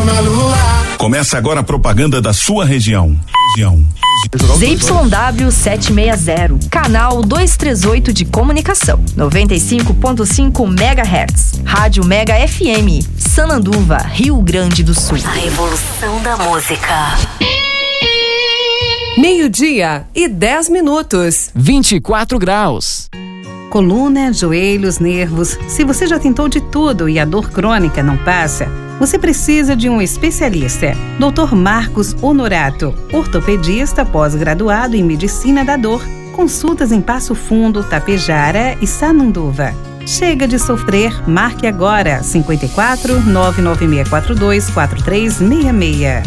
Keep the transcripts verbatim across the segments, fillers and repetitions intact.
Começa agora a propaganda da sua região. Região. Z Y W setecentos e sessenta, canal duzentos e trinta e oito de comunicação, noventa e cinco ponto cinco megahertz, Rádio Mega F M, Sananduva, Rio Grande do Sul. A revolução da música. Meio-dia e dez minutos. vinte e quatro graus. Coluna, joelhos, nervos. Se você já tentou de tudo e a dor crônica não passa, você precisa de um especialista. doutor Marcos Honorato, ortopedista pós-graduado em Medicina da Dor. Consultas em Passo Fundo, Tapejara e Sananduva. Chega de sofrer, marque agora cinco quatro, nove nove seis quatro dois, quatro três seis seis.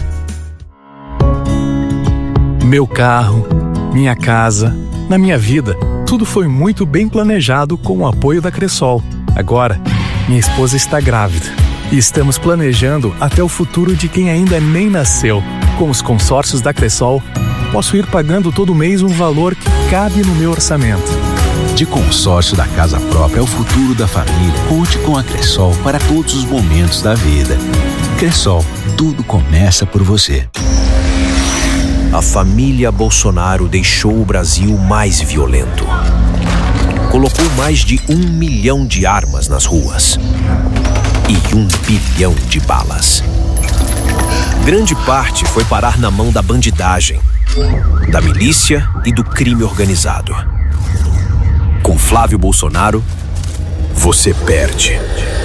Meu carro, minha casa, na minha vida, tudo foi muito bem planejado com o apoio da Cressol. Agora, minha esposa está grávida e estamos planejando até o futuro de quem ainda nem nasceu. Com os consórcios da Cressol, posso ir pagando todo mês um valor que cabe no meu orçamento. De consórcio da casa própria ao futuro da família, conte com a Cressol para todos os momentos da vida. Cressol, tudo começa por você. A família Bolsonaro deixou o Brasil mais violento. Colocou mais de um milhão de armas nas ruas e um bilhão de balas. Grande parte foi parar na mão da bandidagem, da milícia e do crime organizado. Com Flávio Bolsonaro, você perde.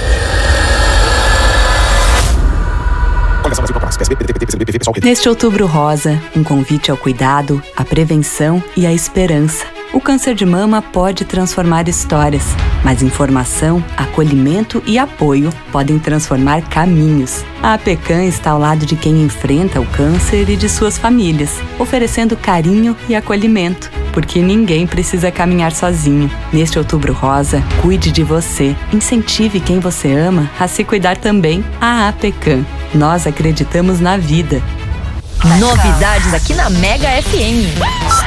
Neste Outubro Rosa, um convite ao cuidado, à prevenção e à esperança. O câncer de mama pode transformar histórias, mas informação, acolhimento e apoio podem transformar caminhos. A APECAM está ao lado de quem enfrenta o câncer e de suas famílias, oferecendo carinho e acolhimento, porque ninguém precisa caminhar sozinho. Neste Outubro Rosa, cuide de você, incentive quem você ama a se cuidar também. A APECAM. Nós acreditamos na vida. Novidades aqui na Mega F M.